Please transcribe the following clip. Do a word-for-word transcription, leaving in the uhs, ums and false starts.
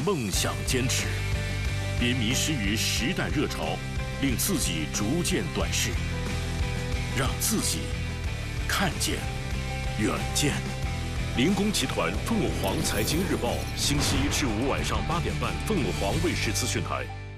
梦想坚持，别迷失于时代热潮，令自己逐渐短视，让自己看见远见。林工集团凤凰财经日报，星期一至五晚上八点半，凤凰卫视资讯台。